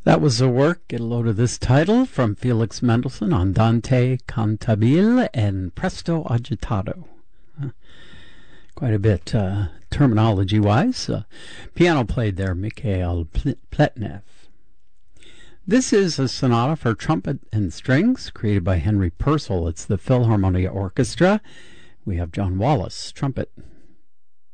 That was a work, get a load of this title, from Felix Mendelssohn, Andante Cantabile and Presto Agitato. Quite a bit terminology-wise. Piano played there, Mikhail Pletnev. This is a sonata for trumpet and strings created by Henry Purcell. It's the Philharmonia Orchestra. We have John Wallace, trumpet.